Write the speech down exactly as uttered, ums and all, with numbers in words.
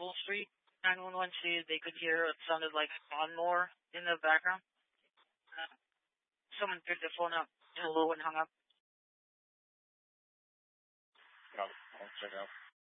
Marble Street. nine one one said they could hear it sounded like lawnmower in the background. Uh, someone picked the phone up, hello, and hung up. No, I'll check out.